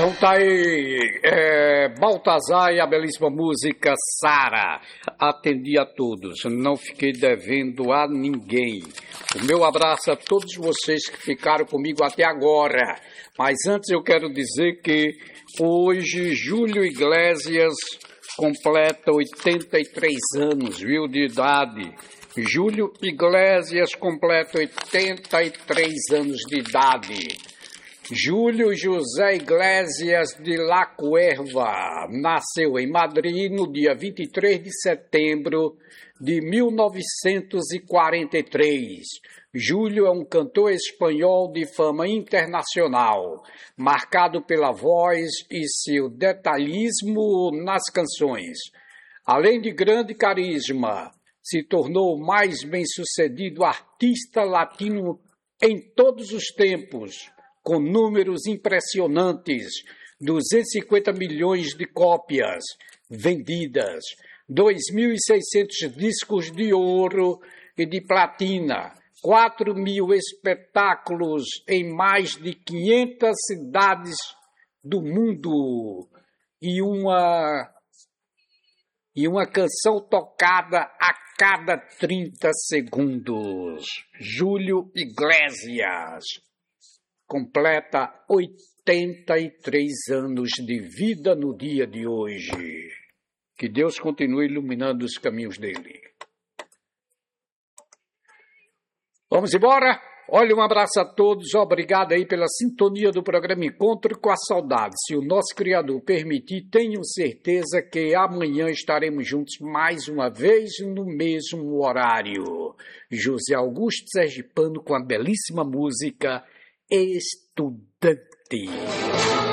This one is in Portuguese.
Então tá aí, Baltazar e a belíssima música Sara. Atendi a todos, não fiquei devendo a ninguém. O meu abraço a todos vocês que ficaram comigo até agora. Mas antes eu quero dizer que hoje Júlio Iglesias completa 83 anos, viu, de idade. Júlio Iglesias completa 83 anos de idade. Júlio José Iglesias de La Cuerva nasceu em Madrid no dia 23 de setembro de 1943. Júlio é um cantor espanhol de fama internacional, marcado pela voz e seu detalhismo nas canções. Além de grande carisma, se tornou o mais bem-sucedido artista latino em todos os tempos, com números impressionantes, 250 milhões de cópias vendidas, 2.600 discos de ouro e de platina, 4.000 espetáculos em mais de 500 cidades do mundo e uma canção tocada a cada 30 segundos. Júlio Iglesias completa 83 anos de vida no dia de hoje. Que Deus continue iluminando os caminhos dele. Vamos embora? Olha, um abraço a todos. Obrigado aí pela sintonia do programa Encontro com a Saudade. Se o nosso Criador permitir, tenho certeza que amanhã estaremos juntos mais uma vez no mesmo horário. José Augusto Sergipano com a belíssima música Estudante.